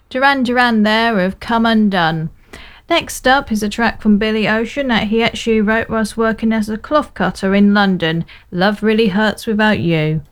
Duran Duran there with Come Undone. Next up is a track from Billy Ocean that he actually wrote whilst working as a cloth cutter in London. Love Really Hurts Without You.